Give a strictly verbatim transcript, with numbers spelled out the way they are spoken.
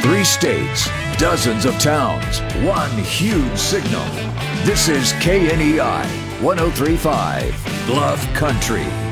Three states, dozens of towns, one huge signal. This is K N E I one oh three point five, Bluff Country.